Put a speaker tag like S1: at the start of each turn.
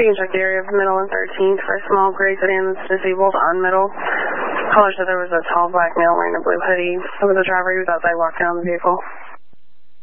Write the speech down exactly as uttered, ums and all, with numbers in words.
S1: you can check the area of Middle and thirteenth for a small gray sedan that's disabled on Middle. Caller said there was a tall black male wearing a blue hoodie. There was a driver who was outside walking on the vehicle.